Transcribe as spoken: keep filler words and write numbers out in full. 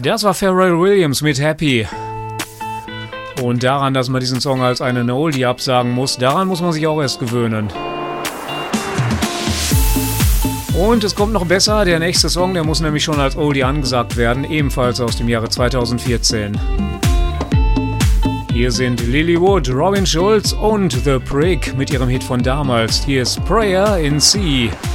Das war Pharrell Williams mit Happy. Und daran, dass man diesen Song als einen Oldie absagen muss, daran muss man sich auch erst gewöhnen. Und es kommt noch besser, der nächste Song, der muss nämlich schon als Oldie angesagt werden, ebenfalls aus dem Jahre zweitausendvierzehn. Hier sind Lily Wood, Robin Schulz und The Prick mit ihrem Hit von damals. Hier ist Prayer in C.